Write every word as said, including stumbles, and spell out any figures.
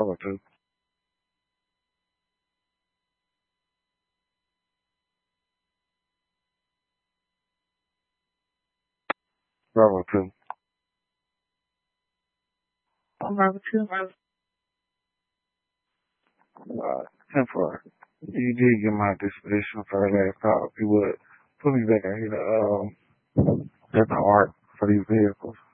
Bravo two. Bravo two. I'm Bravo two. Uh, ten four. You did get my disposition for the last call. If you would put me back in here to um, get the art for these vehicles.